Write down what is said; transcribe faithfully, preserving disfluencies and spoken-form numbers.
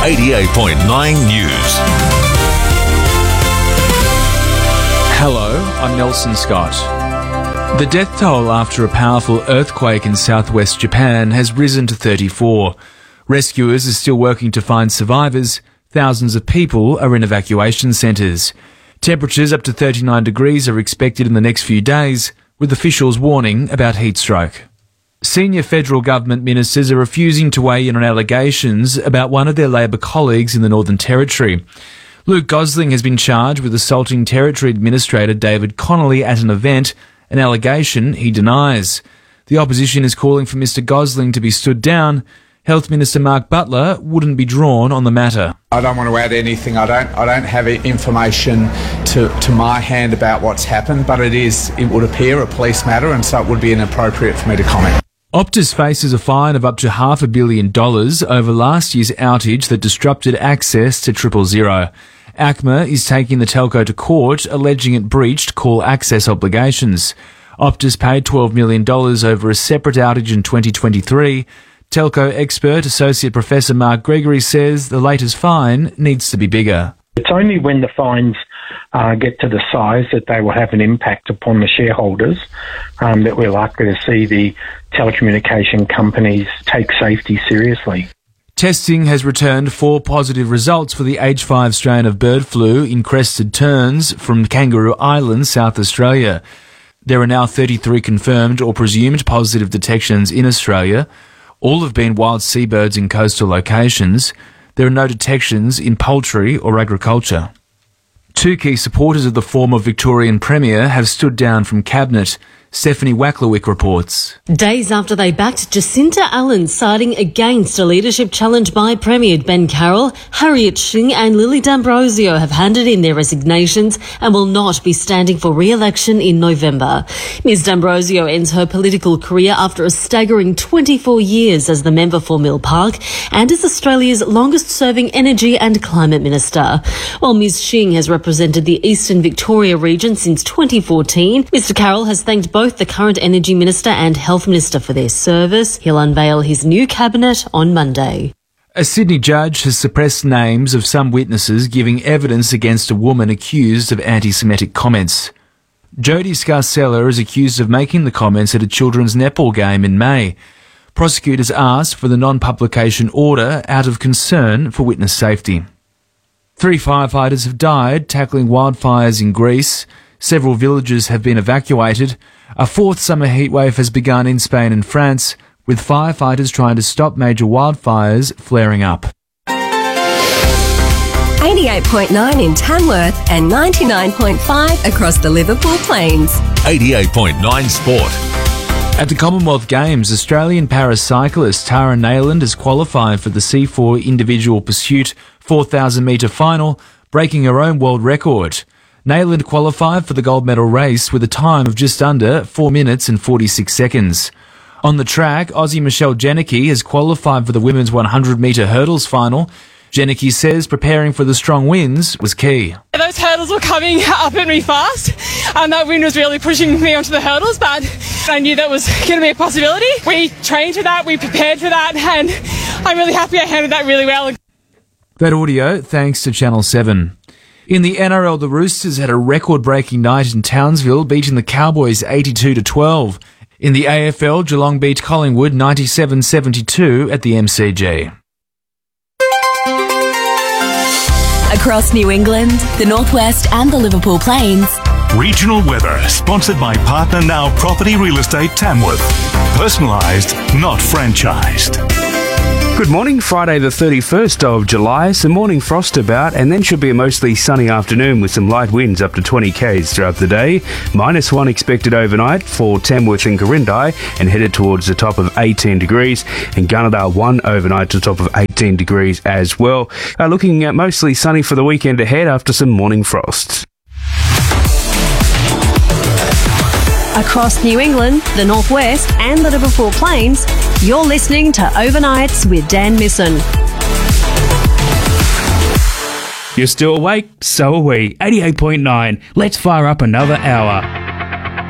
eighty-eight point nine News. Hello, I'm Nelson Scott. The death toll after a powerful earthquake in southwest Japan has risen to thirty-four. Rescuers are still working to find survivors. Thousands of people are in evacuation centres. Temperatures up to thirty-nine degrees are expected in the next few days, with officials warning about heat stroke. Senior federal government ministers are refusing to weigh in on allegations about one of their Labor colleagues in the Northern Territory. Luke Gosling has been charged with assaulting Territory Administrator David Connolly at an event, an allegation he denies. The opposition is calling for Mr Gosling to be stood down. Health Minister Mark Butler wouldn't be drawn on the matter. I don't want to add anything. I don't I don't have information to, to my hand about what's happened, but it is, it would appear, a police matter, and so it would be inappropriate for me to comment. Optus faces a fine of up to half a billion dollars over last year's outage that disrupted access to triple zero. ACMA is taking the telco to court, alleging it breached call access obligations. Optus paid twelve million dollars over a separate outage in twenty twenty-three. Telco expert Associate Professor Mark Gregory says the latest fine needs to be bigger. It's only when the fines uh, get to the size that they will have an impact upon the shareholders um, that we're likely to see the telecommunication companies take safety seriously. Testing has returned four positive results for the H five strain of bird flu in crested terns from Kangaroo Island, South Australia. There are now thirty-three confirmed or presumed positive detections in Australia. All have been wild seabirds in coastal locations. There are no detections in poultry or agriculture. Two key supporters of the former Victorian Premier have stood down from Cabinet. Stephanie Wacklewick reports. Days after they backed Jacinta Allen, siding against a leadership challenge by Premier Ben Carroll, Harriet Shing and Lily D'Ambrosio have handed in their resignations and will not be standing for re-election in November. Ms D'Ambrosio ends her political career after a staggering twenty-four years as the member for Mill Park and is Australia's longest-serving Energy and Climate Minister. While Ms Shing has represented the Eastern Victoria region since twenty fourteen, Mr Carroll has thanked both the current Energy Minister and Health Minister for their service. He'll unveil his new cabinet on Monday. A Sydney judge has suppressed names of some witnesses giving evidence against a woman accused of anti-Semitic comments. Jodie Scarcella is accused of making the comments at a children's netball game in May. Prosecutors asked for the non-publication order out of concern for witness safety. Three firefighters have died tackling wildfires in Greece. Several villages have been evacuated. A fourth summer heatwave has begun in Spain and France, with firefighters trying to stop major wildfires flaring up. eighty-eight point nine in Tamworth and ninety-nine point five across the Liverpool Plains. eighty-eight point nine Sport. At the Commonwealth Games, Australian paracyclist Tara Nayland has qualified for the C four individual pursuit four thousand metre final, breaking her own world record. Nayland qualified for the gold medal race with a time of just under four minutes and forty-six seconds. On the track, Aussie Michelle Janicki has qualified for the women's one hundred metre hurdles final. Janicki says preparing for the strong winds was key. Those hurdles were coming up at me fast, and that wind was really pushing me onto the hurdles, but I knew that was going to be a possibility. We trained for that, we prepared for that, and I'm really happy I handled that really well. That audio thanks to Channel seven. In the N R L, the Roosters had a record-breaking night in Townsville, beating the Cowboys eighty-two to twelve. In the A F L, Geelong beat Collingwood ninety-seven seventy-two at the M C G. Across New England, the Northwest and the Liverpool Plains. Regional weather, sponsored by Partner Now Property Real Estate Tamworth. Personalised, not franchised. Good morning, Friday the thirty-first of July. Some morning frost about, and then should be a mostly sunny afternoon with some light winds up to twenty k's throughout the day. Minus one expected overnight for Tamworth and Corindi, and headed towards the top of eighteen degrees. And Gunnedah one overnight to the top of eighteen degrees as well. Uh, looking at mostly sunny for the weekend ahead after some morning frosts. Across New England, the Northwest and the Liverpool Plains, you're listening to Overnights with Dan Misson. You're still awake? So are we. eighty-eight point nine. Let's fire up another hour.